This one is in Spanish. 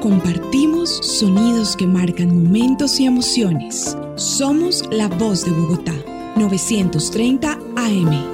Compartimos sonidos que marcan momentos y emociones. Somos la voz de Bogotá, 930 AM.